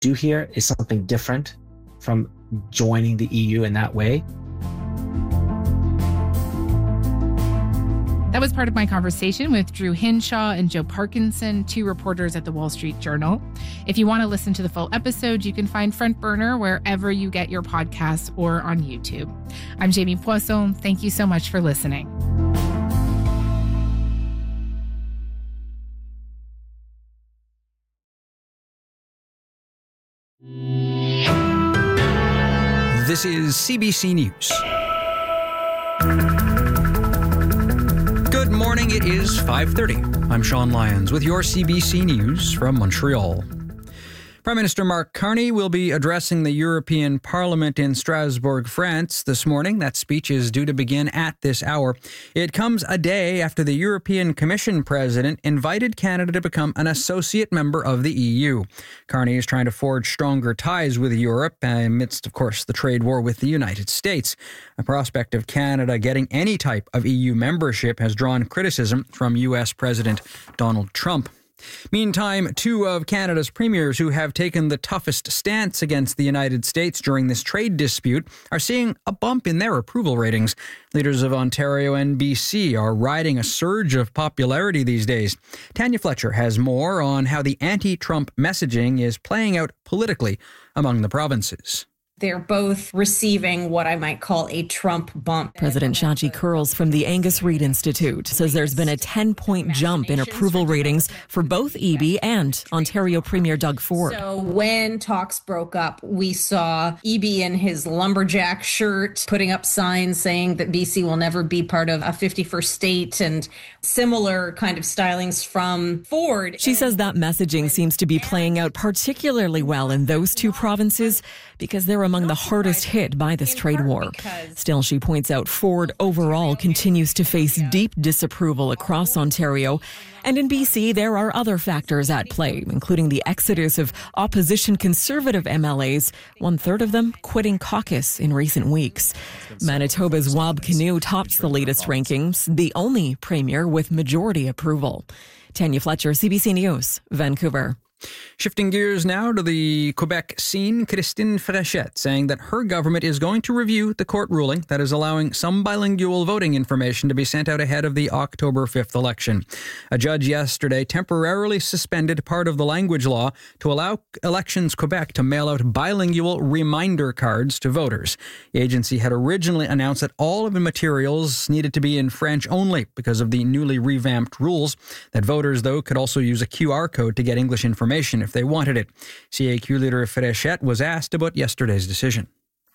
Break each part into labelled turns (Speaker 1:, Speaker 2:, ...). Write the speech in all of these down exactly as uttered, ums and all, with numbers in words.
Speaker 1: do here is something different from joining the E U in that way.
Speaker 2: That was part of my conversation with Drew Hinshaw and Joe Parkinson, two reporters at the Wall Street Journal. If you want to listen to the full episode, you can find Front Burner wherever you get your podcasts or on YouTube. I'm Jamie Poisson. Thank you so much for listening.
Speaker 3: This is C B C News. Good morning, it is five thirty. I'm Sean Lyons with your C B C News from Montreal. Prime Minister Mark Carney will be addressing the European Parliament in Strasbourg, France this morning. That speech is due to begin at this hour. It comes a day after the European Commission president invited Canada to become an associate member of the E U. Carney is trying to forge stronger ties with Europe amidst, of course, the trade war with the United States. The prospect of Canada getting any type of E U membership has drawn criticism from U S President Donald Trump. Meantime, two of Canada's premiers who have taken the toughest stance against the United States during this trade dispute are seeing a bump in their approval ratings. Leaders of Ontario and B C are riding a surge of popularity these days. Tanya Fletcher has more on how the anti-Trump messaging is playing out politically among the provinces.
Speaker 4: They're both receiving what I might call a Trump bump.
Speaker 5: President Shachi Kurls from the Angus Reid Institute says there's been a ten-point jump in approval ratings for both E B and Ontario Premier Doug Ford.
Speaker 4: So when talks broke up, we saw E B in his lumberjack shirt putting up signs saying that B C will never be part of a fifty-first state and similar kind of stylings from Ford.
Speaker 5: She says that messaging seems to be playing out particularly well in those two provinces because they're among the hardest hit by this trade war. Still, she points out Ford overall continues to face deep disapproval across Ontario. And in B C, there are other factors at play, including the exodus of opposition Conservative M L As, one-third of them quitting caucus in recent weeks. Manitoba's Wab Kinew tops the latest rankings, the only premier with majority approval. Tanya Fletcher, C B C News, Vancouver.
Speaker 3: Shifting gears now to the Quebec scene, Christine Fréchette saying that her government is going to review the court ruling that is allowing some bilingual voting information to be sent out ahead of the October fifth election. A judge yesterday temporarily suspended part of the language law to allow Elections Quebec to mail out bilingual reminder cards to voters. The agency had originally announced that all of the materials needed to be in French only because of the newly revamped rules, that voters, though, could also use a Q R code to get English information if they wanted it. C A Q leader Fréchette was asked about yesterday's decision.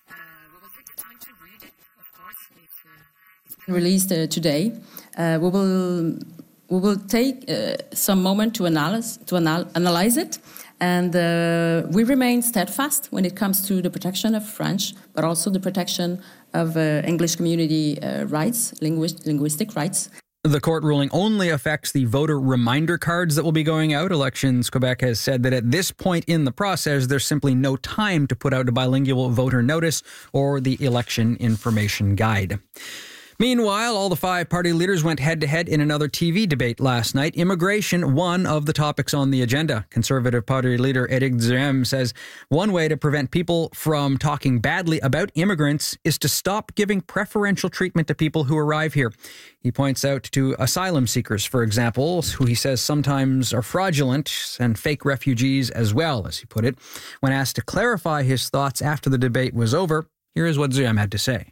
Speaker 6: Released uh, today, uh, we will we will take uh, some moment to analyze to anal- analyze it, and uh, we remain steadfast when it comes to the protection of French, but also the protection of uh, English community uh, rights, linguist- linguistic rights.
Speaker 3: The court ruling only affects the voter reminder cards that will be going out. Elections Quebec has said that at this point in the process, there's simply no time to put out a bilingual voter notice or the election information guide. Meanwhile, all the five party leaders went head-to-head in another T V debate last night. Immigration, one of the topics on the agenda. Conservative Party leader Éric Duhaime says one way to prevent people from talking badly about immigrants is to stop giving preferential treatment to people who arrive here. He points out to asylum seekers, for example, who he says sometimes are fraudulent, and fake refugees as well, as he put it. When asked to clarify his thoughts after the debate was over, here is what Duhaime had to say.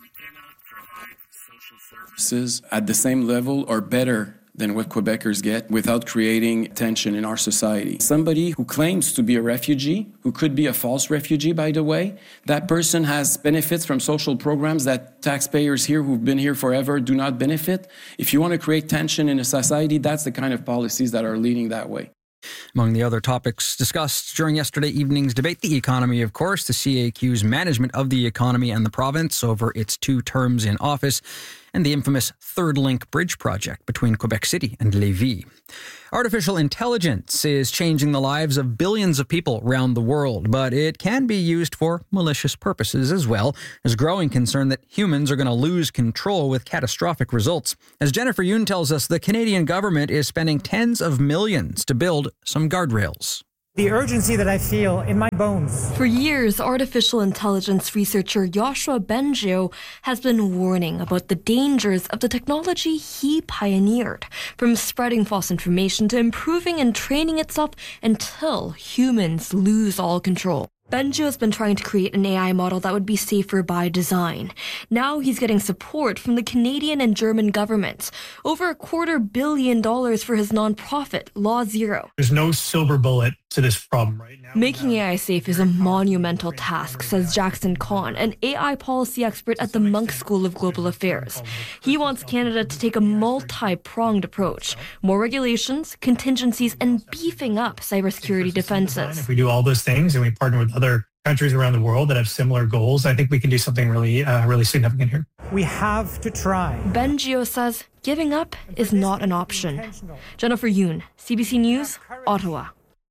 Speaker 7: At the same level or better than what Quebecers get without creating tension in our society. Somebody who claims to be a refugee, who could be a false refugee, by the way, that person has benefits from social programs that taxpayers here who've been here forever do not benefit. If you want to create tension in a society, that's the kind of policies that are leading that way.
Speaker 3: Among the other topics discussed during yesterday evening's debate, the economy, of course, the C A Q's management of the economy and the province over its two terms in office, and the infamous Third Link Bridge project between Quebec City and Lévis. Artificial intelligence is changing the lives of billions of people around the world, but it can be used for malicious purposes as well. There's growing concern that humans are going to lose control with catastrophic results. As Jennifer Yoon tells us, the Canadian government is spending tens of millions to build some guardrails.
Speaker 8: The urgency that I feel in my bones.
Speaker 9: For years, artificial intelligence researcher Yoshua Bengio has been warning about the dangers of the technology he pioneered, from spreading false information to improving and training itself until humans lose all control. Bengio has been trying to create an A I model that would be safer by design. Now he's getting support from the Canadian and German governments. Over a quarter billion dollars for his nonprofit, Law Zero.
Speaker 10: There's no silver bullet to this problem right now.
Speaker 9: Making A I safe is a monumental task, says Jackson Kahn, an A I policy expert at the Munk School of Global Affairs. He wants Canada to take a multi-pronged approach. More regulations, contingencies, and beefing up cybersecurity defenses.
Speaker 10: If we do all those things and we partner with other countries around the world that have similar goals, I think we can do something really, uh, really significant here.
Speaker 8: We have to try.
Speaker 9: Bengio says giving up is not an option. Jennifer Yoon, C B C News, Ottawa.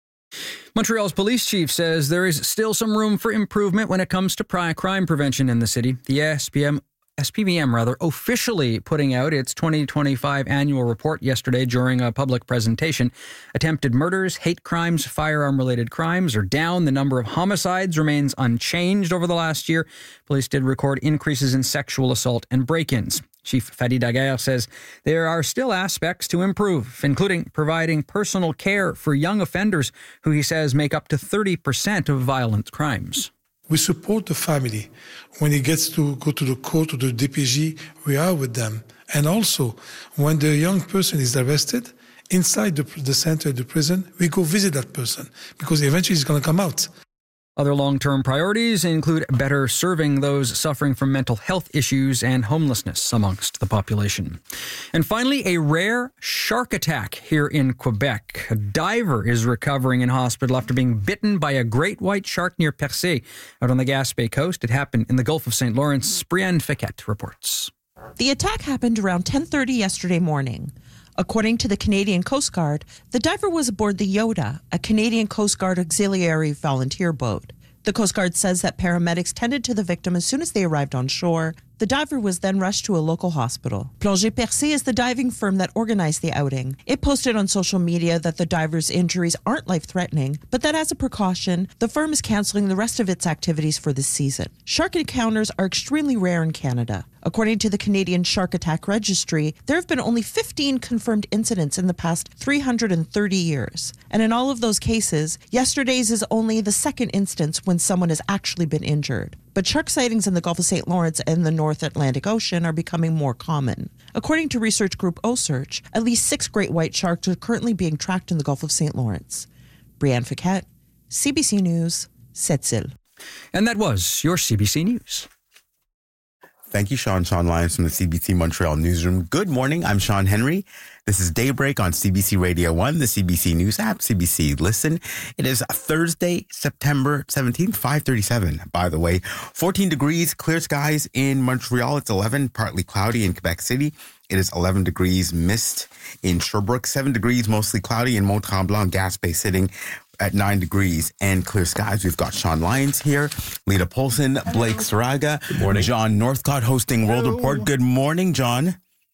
Speaker 3: Montreal's police chief says there is still some room for improvement when it comes to crime prevention in the city. The S P M, S P B M rather, officially putting out its twenty twenty-five annual report yesterday during a public presentation. Attempted murders, hate crimes, firearm-related crimes are down. The number of homicides remains unchanged over the last year. Police did record increases in sexual assault and break-ins. Chief Fadi Daguerre says there are still aspects to improve, including providing personal care for young offenders who he says make up to thirty percent of violent crimes.
Speaker 11: We support the family. When it gets to go to the court or the D P G, we are with them. And also, when the young person is arrested, inside the, the center, the prison, we go visit that person because eventually he's going to come out.
Speaker 3: Other long-term priorities include better serving those suffering from mental health issues and homelessness amongst the population. And finally, a rare shark attack here in Quebec. A diver is recovering in hospital after being bitten by a great white shark near Percé, out on the Gaspé coast. It happened in the Gulf of Saint Lawrence. Brienne Fiquette reports.
Speaker 12: The attack happened around ten thirty yesterday morning. According to the Canadian Coast Guard, the diver was aboard the Yoda, a Canadian Coast Guard auxiliary volunteer boat. The Coast Guard says that paramedics tended to the victim as soon as they arrived on shore. The diver was then rushed to a local hospital. Plongée Percé is the diving firm that organized the outing. It posted on social media that the diver's injuries aren't life-threatening, but that as a precaution, the firm is canceling the rest of its activities for this season. Shark encounters are extremely rare in Canada. According to the Canadian Shark Attack Registry, there have been only fifteen confirmed incidents in the past three hundred thirty years. And in all of those cases, yesterday's is only the second instance when someone has actually been injured. But shark sightings in the Gulf of Saint Lawrence and the North Atlantic Ocean are becoming more common. According to research group OSearch, at least six great white sharks are currently being tracked in the Gulf of Saint Lawrence. Brienne Fiquette, C B C News, Sept-Îles.
Speaker 3: And that was your C B C News.
Speaker 13: Thank you, Sean. Sean Lyons from the C B C Montreal Newsroom. Good morning. I'm Sean Henry. This is Daybreak on C B C Radio one, the C B C News app, C B C Listen. It is Thursday, September seventeenth, five thirty-seven, by the way. fourteen degrees, clear skies in Montreal. It's eleven, partly cloudy in Quebec City. It is eleven degrees, mist in Sherbrooke. seven degrees, mostly cloudy in Mont-Tremblant, Gaspé sitting at nine degrees and clear skies. We've got Sean Lyons here, Lita Polson, Blake Saraga, Good morning. John Northcott hosting World Hello. Report. Good morning, John.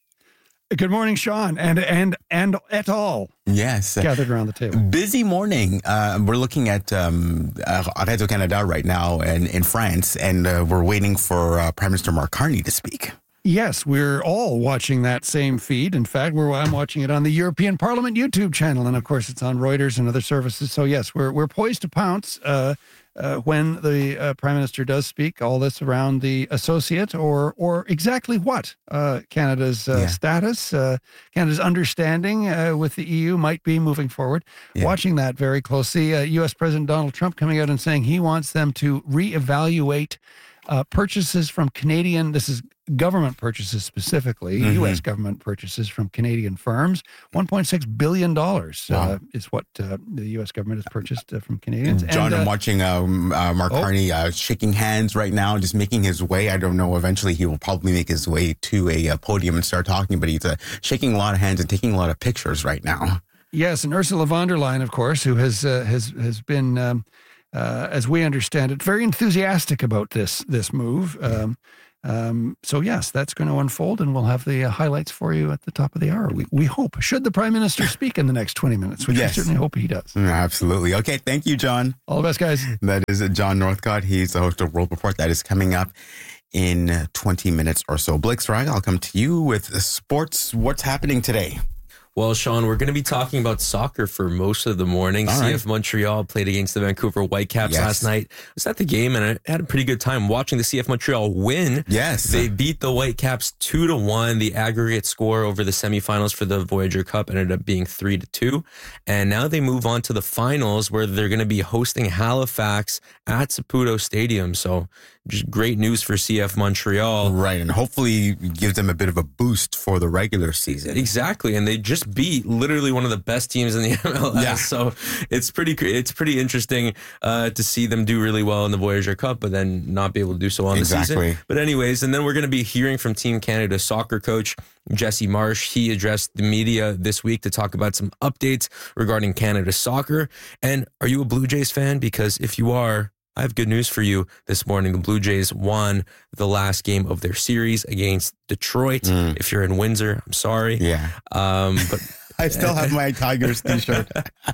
Speaker 14: Good morning, Sean, and and and et al.
Speaker 13: Yes.
Speaker 14: Gathered around the table.
Speaker 13: Busy morning. Uh, we're looking at um, uh, Radio-Canada right now and in France, and uh, we're waiting for uh, Prime Minister Mark Carney to speak.
Speaker 14: Yes, we're all watching that same feed. In fact, we're I'm watching it on the European Parliament YouTube channel, and of course, it's on Reuters and other services. So yes, we're we're poised to pounce uh, uh, when the uh, Prime Minister does speak. All this around the associate, or or exactly what uh, Canada's uh, yeah. status, uh, Canada's understanding uh, with the E U might be moving forward. Yeah. Watching that very closely. Uh, U S President Donald Trump coming out and saying he wants them to reevaluate uh, purchases from Canadian. This is government purchases specifically, mm-hmm. U S government purchases from Canadian firms. one point six billion dollars wow. uh, is what uh, the U S government has purchased uh, from Canadians.
Speaker 13: John, and, uh, I'm watching um, uh, Mark oh. Carney uh, shaking hands right now, just making his way. I don't know, eventually he will probably make his way to a, a podium and start talking, but he's uh, shaking a lot of hands and taking a lot of pictures right now.
Speaker 14: Yes, and Ursula von der Leyen, of course, who has uh, has has been, um, uh, as we understand it, very enthusiastic about this, this move. Um, Um, so, yes, that's going to unfold, and we'll have the uh, highlights for you at the top of the hour. We, we hope. Should the Prime Minister speak in the next twenty minutes, which
Speaker 13: Yes.
Speaker 14: we certainly hope he does.
Speaker 13: Absolutely. Okay, thank you, John.
Speaker 14: All the best, guys.
Speaker 13: That is John Northcott. He's the host of World Report. That is coming up in twenty minutes or so. Blake Srag, I'll come to you with sports. What's happening today?
Speaker 15: Well, Sean, we're going to be talking about soccer for most of the morning.
Speaker 13: All
Speaker 15: C F
Speaker 13: right.
Speaker 15: Montreal played against the Vancouver Whitecaps
Speaker 13: Yes.
Speaker 15: last night. I was at the game and I had a pretty good time watching the C F Montreal win.
Speaker 13: Yes.
Speaker 15: They beat the Whitecaps two to one. The aggregate score over the semifinals for the Voyager Cup ended up being three to two. And now they move on to the finals where they're going to be hosting Halifax at Saputo Stadium. So just great news for C F Montreal.
Speaker 13: Right, and hopefully gives them a bit of a boost for the regular season.
Speaker 15: Exactly, and they just beat literally one of the best teams in the M L S.
Speaker 13: Yeah.
Speaker 15: So it's pretty it's pretty interesting uh, to see them do really well in the Voyager Cup, but then not be able to do so on
Speaker 13: Exactly.
Speaker 15: the season. But anyways, and then we're going to be hearing from Team Canada soccer coach Jesse Marsh. He addressed the media this week to talk about some updates regarding Canada soccer. And are you a Blue Jays fan? Because if you are, I have good news for you this morning. The Blue Jays won the last game of their series against Detroit.
Speaker 13: Mm.
Speaker 15: If you're in Windsor, I'm sorry.
Speaker 13: Yeah.
Speaker 15: Um, but
Speaker 13: I still have my Tigers t-shirt.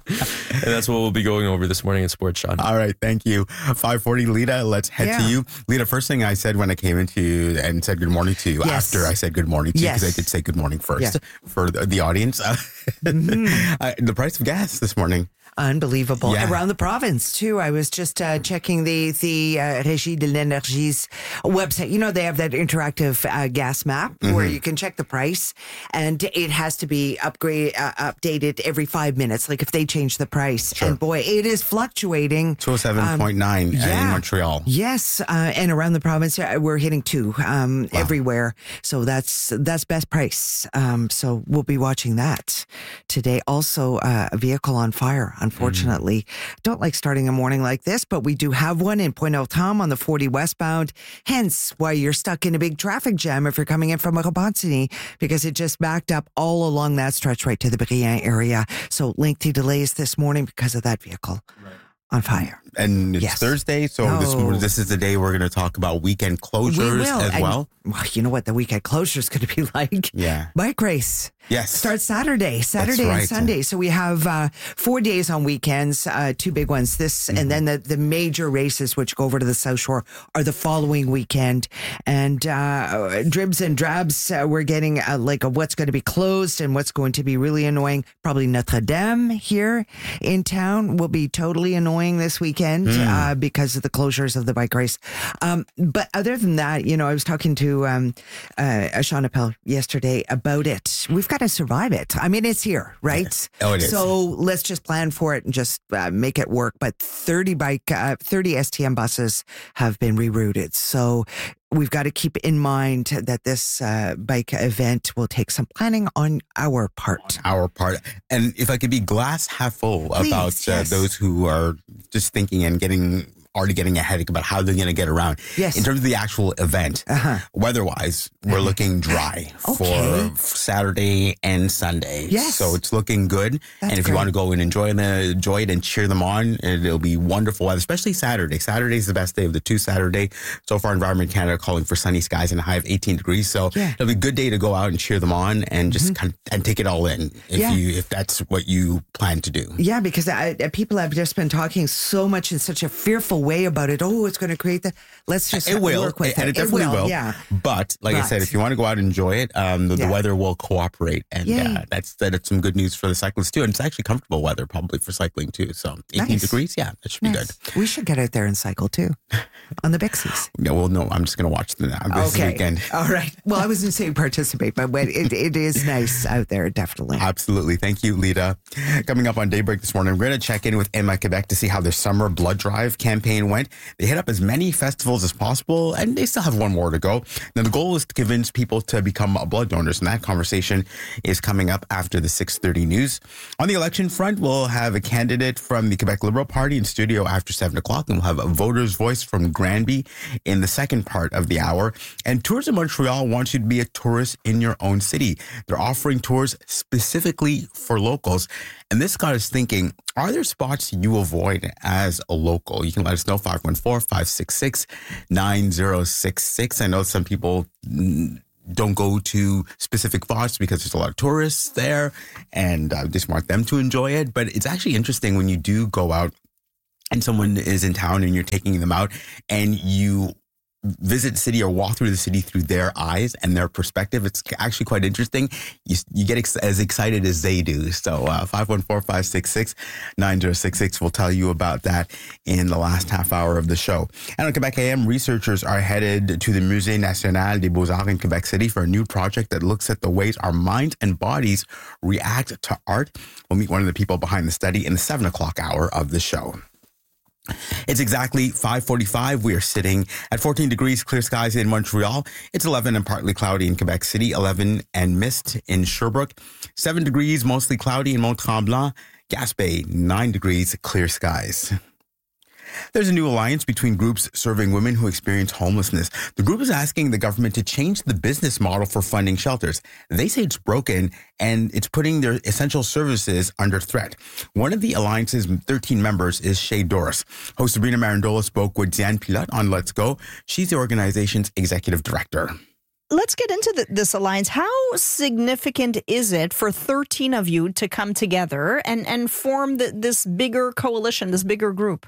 Speaker 15: And that's what we'll be going over this morning in Sports, Sean.
Speaker 13: All right, thank you. five forty, Lita, let's head
Speaker 16: Yeah.
Speaker 13: to you. Lita, first thing I said when I came into you and said good morning to you,
Speaker 16: Yes.
Speaker 13: after I said good morning to you, because
Speaker 16: Yes.
Speaker 13: I did say good morning first
Speaker 16: Yeah.
Speaker 13: for the, the audience. Uh,
Speaker 16: Mm-hmm.
Speaker 13: I- the price of gas this morning.
Speaker 16: Unbelievable.
Speaker 13: Yeah.
Speaker 16: Around the province, too. I was just uh, checking the, the uh, Régie de l'Énergie's website. You know, they have that interactive uh, gas map
Speaker 13: Mm-hmm.
Speaker 16: where you can check the price, and it has to be upgrade uh, updated every five minutes, like if they change the price.
Speaker 13: Sure.
Speaker 16: And boy, it is fluctuating.
Speaker 13: two oh seven point nine
Speaker 16: Um,
Speaker 13: in
Speaker 16: yeah.
Speaker 13: Montreal.
Speaker 16: Yes, uh, and around the province, uh, we're hitting two um, everywhere. So that's that's best price. Um, so we'll be watching that today. Also, uh, a vehicle on fire, unfortunately. Don't like starting a morning like this, but we do have one in Pointe-aux-Trembles on the forty westbound. Hence why you're stuck in a big traffic jam if you're coming in from Repentigny, because it just backed up all along that stretch right to the Briand area. So lengthy delays this morning because of that vehicle on fire.
Speaker 13: And it's
Speaker 16: Yes.
Speaker 13: Thursday, so
Speaker 16: No.
Speaker 13: this this is the day we're going to talk about weekend closures
Speaker 16: We will.
Speaker 13: as
Speaker 16: And,
Speaker 13: well.
Speaker 16: well, you know what the weekend closure is going to be like?
Speaker 13: Yeah.
Speaker 16: Bike race.
Speaker 13: Yes.
Speaker 16: Starts Saturday, Saturday
Speaker 13: right.
Speaker 16: and Sunday. So we have uh, four days on weekends, uh, two big ones. This
Speaker 13: Mm-hmm.
Speaker 16: and then the, the major races, which go over to the South Shore, are the following weekend. And uh, dribs and drabs, uh, we're getting uh, like a what's going to be closed and what's going to be really annoying. Probably Notre Dame here in town will be totally annoying this weekend
Speaker 13: Hmm.
Speaker 16: uh, because of the closures of the bike race. Um, but other than that, you know, I was talking to um, uh, Sean Appel yesterday about it. We've got to survive it. I mean, it's here, right?
Speaker 13: Oh, it is.
Speaker 16: So let's just plan for it and just uh, make it work. But thirty bike, uh, thirty S T M buses have been rerouted. So we've got to keep in mind that this uh, bike event will take some planning on our part.
Speaker 13: Our part. And if I could be glass half full
Speaker 16: Please,
Speaker 13: about uh,
Speaker 16: yes.
Speaker 13: those who are just thinking and getting already getting a headache about how they're going to get around.
Speaker 16: Yes.
Speaker 13: In terms of the actual event,
Speaker 16: Uh-huh.
Speaker 13: weather-wise, we're looking dry
Speaker 16: Okay.
Speaker 13: for Saturday and Sunday.
Speaker 16: Yes.
Speaker 13: So it's looking good.
Speaker 16: That's
Speaker 13: and if
Speaker 16: great.
Speaker 13: you want to go and enjoy, the, enjoy it and cheer them on, it'll be wonderful weather, especially Saturday. Saturday is the best day of the two Saturday. So far, Environment Canada calling for sunny skies and a high of eighteen degrees. So
Speaker 16: Yeah.
Speaker 13: it'll be a good day to go out and cheer them on and just kind of and take it all in if
Speaker 16: Yeah.
Speaker 13: you if that's what you plan to do.
Speaker 16: Yeah, because I, I- people have just been talking so much in such a fearful way about it. Oh, it's going to create the. Let's just
Speaker 13: It will,
Speaker 16: work with
Speaker 13: and
Speaker 16: it.
Speaker 13: it definitely will.
Speaker 16: Yeah.
Speaker 13: But like I said,
Speaker 16: But-
Speaker 13: if you want to go out and enjoy it, um, the, the
Speaker 16: Yeah.
Speaker 13: weather will cooperate, and
Speaker 16: Yay.
Speaker 13: uh, that's that's some good news for the cyclists too. And it's actually comfortable weather probably for cycling too. So eighteen
Speaker 16: Nice.
Speaker 13: degrees, yeah, that should be
Speaker 16: Nice. We should get out there and cycle too on the Bixies.
Speaker 13: good. Yeah, well, no, I'm just gonna watch the uh, this
Speaker 16: Okay.
Speaker 13: weekend.
Speaker 16: All right. Well, I wasn't saying participate, but when it, it is nice out there, definitely.
Speaker 13: Absolutely. Thank you, Lita. Coming up on Daybreak this morning, we're going to check in with Emma Quebec to see how their summer blood drive campaign went. They hit up as many festivals as possible, and they still have one more to go. Now, the goal is to convince people to become blood donors, and that conversation is coming up after the six thirty news. On the election front, we'll have a candidate from the Quebec Liberal Party in studio after seven o'clock, and we'll have a voter's voice from Granby in the second part of the hour. And Tourism Montreal wants you to be a tourist in your own city. They're offering tours specifically for locals. And this got us thinking, Are there spots you avoid as a local? You can let us know, five one four, five six six, nine zero six six. I know some people don't go to specific spots because there's a lot of tourists there and uh, just want them to enjoy it. But it's actually interesting when you do go out and someone is in town and you're taking them out and you visit the city or walk through the city through their eyes and their perspective. It's actually quite interesting. You, you get ex- as excited as they do. So uh, five one four, five six six, nine zero six six will tell you about that in the last half hour of the show. And on Quebec A M, researchers are headed to the Musée National des Beaux-Arts in Quebec City for a new project that looks at the ways our minds and bodies react to art. We'll meet one of the people behind the study in the seven o'clock hour of the show. It's exactly five forty-five. We are sitting at fourteen degrees, clear skies in Montreal. It's eleven and partly cloudy in Quebec City, eleven and mist in Sherbrooke, seven degrees, mostly cloudy in Mont-Tremblant, Gaspé, nine degrees, clear skies. There's a new alliance between groups serving women who experience homelessness. The group is asking the government to change the business model for funding shelters. They say it's broken and it's putting their essential services under threat. One of the alliance's thirteen members is Chez Doris. Host Sabrina Marandola spoke with Diane Pilote on Let's Go. She's the organization's executive director.
Speaker 17: Let's get into the, this alliance. How significant is it for thirteen of you to come together and, and form the, this bigger coalition, this bigger group?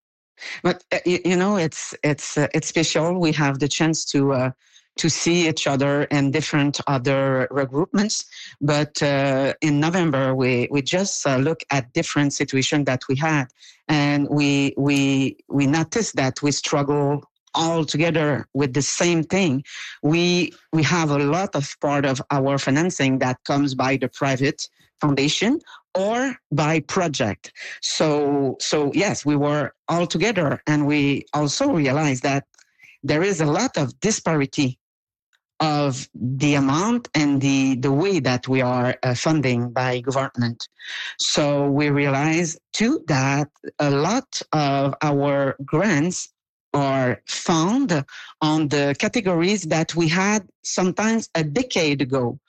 Speaker 18: But uh, you, you know, it's it's uh, it's special. We have the chance to uh, to see each other and different other regroupments. But uh, in November, we we just uh, look at different situations that we had, and we we we noticed that we struggle all together with the same thing. We we have a lot of part of our financing that comes by the private foundation or by project. So, so yes, we were all together, and we also realized that there is a lot of disparity of the amount and the, the way that we are uh, funding by government. So we realized too that a lot of our grants are found on the categories that we had sometimes a decade ago.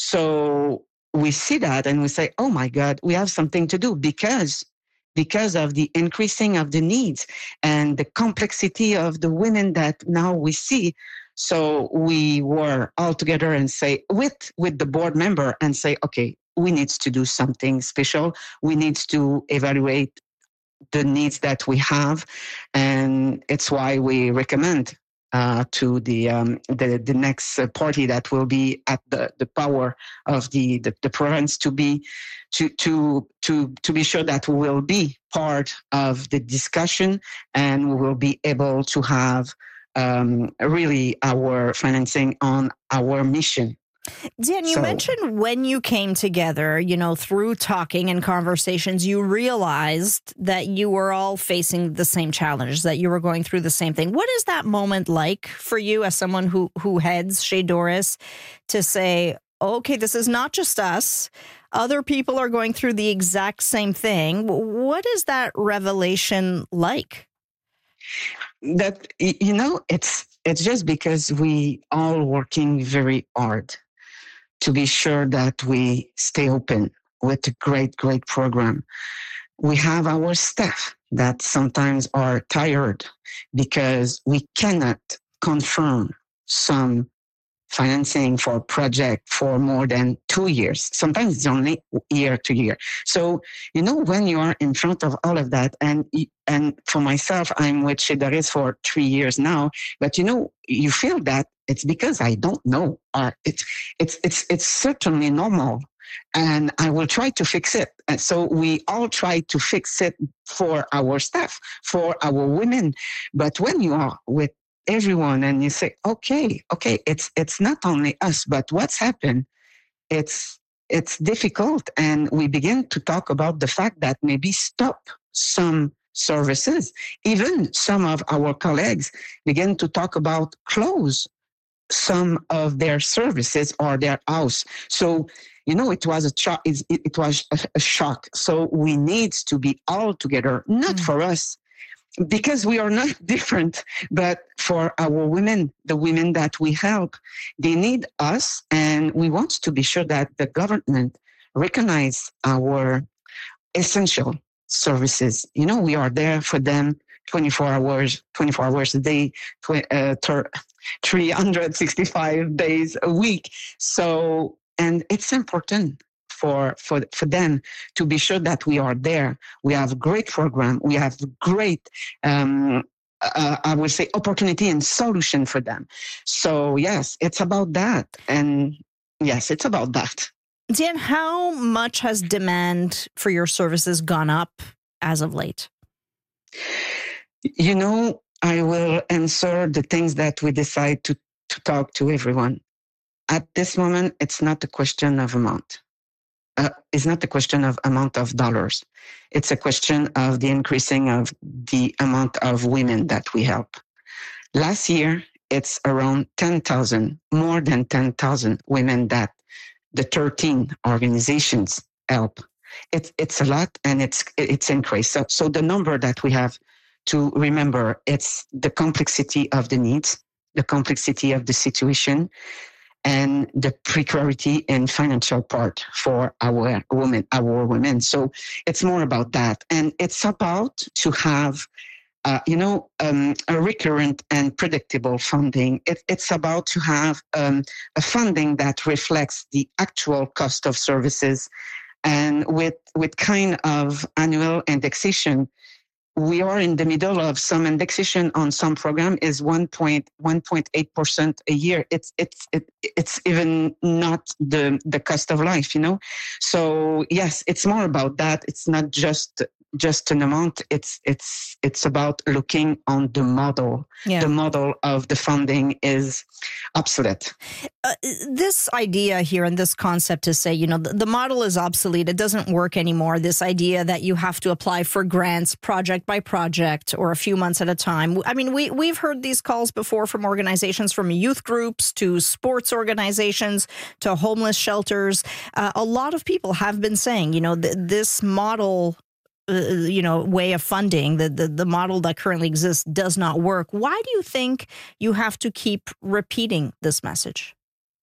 Speaker 18: So we see that and we say, oh my God, we have something to do because because of the increasing of the needs and the complexity of the women that now we see. So we were all together and say, with, with the board member and say, okay, we need to do something special. We need to evaluate the needs that we have. And it's why we recommend Uh, to the, um, the the next party that will be at the, the power of the, the, the province to be to to to to be sure that we will be part of the discussion and we will be able to have um, really our financing on our mission.
Speaker 17: Dan, you
Speaker 18: So-
Speaker 17: mentioned when you came together, you know, through talking and conversations, you realized that you were all facing the same challenges, that you were going through the same thing. What is that moment like for you as someone who, who heads Chez Doris to say, okay, this is not just us. Other people are going through the exact same thing. What is that revelation like?
Speaker 18: That, y- you know, it's it's just because we all working very hard to be sure that we stay open with a great, great program. We have our staff that sometimes are tired because we cannot confirm some financing for a project for more than two years. Sometimes it's only year to year. So, you know, when you are in front of all of that, and and for myself, I'm with Chez Doris for three years now, but you know, you feel that it's because I don't know. Uh, it's it's it's it's certainly normal, and I will try to fix it. And so we all try to fix it for our staff, for our women. But when you are with everyone and you say, okay, okay, it's it's not only us, but what's happened, it's it's difficult. And we begin to talk about the fact that maybe stop some services. Even some of our colleagues begin to talk about close some of their services or their house. So, you know, it was a shock. It, it was a, a shock. So we need to be all together, not mm. for us, because we are not different, but for our women, the women that we help, they need us. And we want to be sure that the government recognize our essential services. You know, we are there for them twenty-four hours, twenty-four hours a day, tw- uh, ter- three hundred sixty-five days a week. So, and it's important for, for, for them to be sure that we are there. We have a great program. We have great, um, uh, I would say, opportunity and solution for them. So yes, it's about that. And yes, it's about that.
Speaker 17: Dan, how much has demand for your services gone up as of late?
Speaker 18: You know, I will answer the things that we decide to, to talk to everyone. At this moment, it's not a question of amount. Uh, it's not a question of amount of dollars. It's a question of the increasing of the amount of women that we help. Last year, it's around ten thousand, more than ten thousand women that the thirteen organizations help. It's it's a lot, and it's it's increased. So, so the number that we have to remember, it's the complexity of the needs, the complexity of the situation, and the precarity and financial part for our women, our women. So it's more about that. And it's about to have, uh, you know, um, a recurrent and predictable funding. It, it's about to have um, a funding that reflects the actual cost of services. And with, with kind of annual indexation, we are in the middle of some indexation on some program is one point eight percent a year. It's it's it, it's even not the the cost of life, you know. So yes, it's more about that. It's not just just an amount. It's it's it's about looking on the model.
Speaker 17: Yeah.
Speaker 18: The model of the funding is obsolete.
Speaker 17: Uh, this idea here and this concept to say, you know, the, the model is obsolete. It doesn't work anymore. This idea that you have to apply for grants project by project or a few months at a time. I mean, we, we've heard these calls before from organizations, from youth groups to sports organizations to homeless shelters. Uh, a lot of people have been saying, you know, th- this model Uh, you know, way of funding, the, the the model that currently exists does not work. Why do you think you have to keep repeating this message?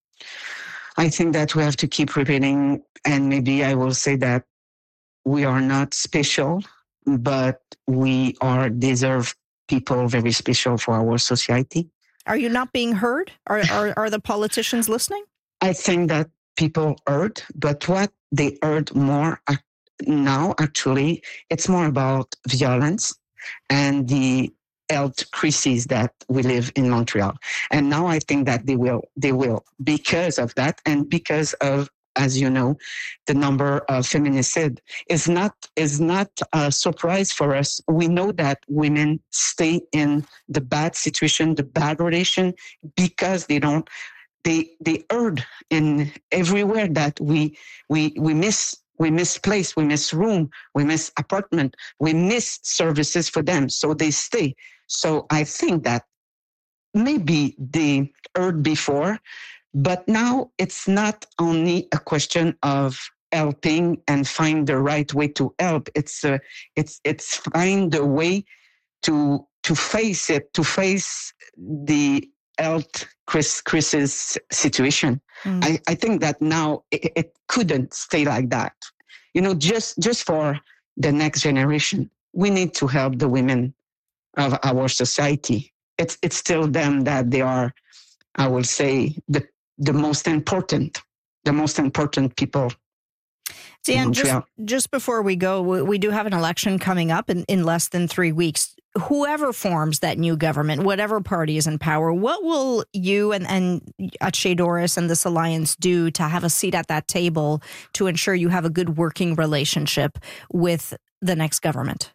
Speaker 18: I think that we have to keep repeating, and maybe I will say that we are not special, but we are deserve people very special for our society.
Speaker 17: Are you not being heard? Are are, are the politicians listening?
Speaker 18: I think that people heard, but what they heard more now, actually, it's more about violence and the health crisis that we live in Montreal. And now I think that they will, they will, because of that, and because of, as you know, the number of feminicide is not is not a surprise for us. We know that women stay in the bad situation, the bad relation, because they don't. They they heard in everywhere that we we we miss. We miss place, we miss room, we miss apartment, we miss services for them. So they stay. So I think that maybe they heard before, but now it's not only a question of helping and find the right way to help. It's uh, it's it's find a way to to face it, to face the health crisis situation. Mm. I, I think that now it, it couldn't stay like that. You know, just, just for the next generation, we need to help the women of our society. It's it's still them that they are, I will say, the the most important, the most important people.
Speaker 17: Dan, just, just before we go, we do have an election coming up in, in less than three weeks. Whoever forms that new government, whatever party is in power, what will you and, and Akshay Doris and this alliance do to have a seat at that table to ensure you have a good working relationship with the next government?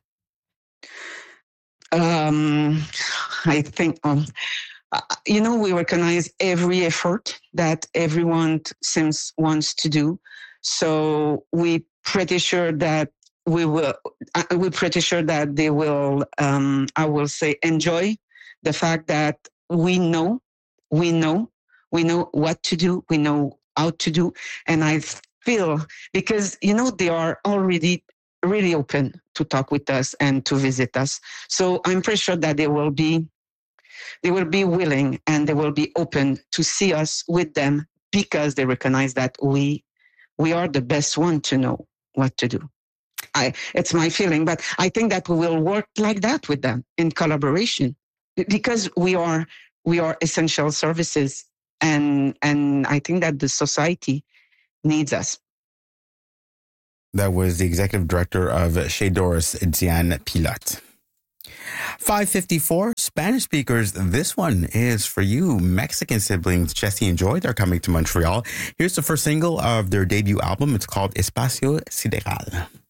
Speaker 18: Um, I think, um, you know, we recognize every effort that everyone seems wants to do. So we pretty sure that we will, we're pretty sure that they will, um, I will say, enjoy the fact that we know, we know, we know what to do, we know how to do. And I feel, because, you know, they are already really open to talk with us and to visit us. So I'm pretty sure that they will be, they will be willing and they will be open to see us with them, because they recognize that we, we are the best one to know what to do. I, it's my feeling, but I think that we will work like that with them in collaboration, because we are we are essential services, and and I think that the society needs us.
Speaker 13: That was the executive director of Chez Doris, Diane Pilote. five fifty-four, Spanish speakers. This one is for you. Mexican siblings Jesse and Joy, they're coming to Montreal. Here's the first single of their debut album. It's called Espacio Sideral.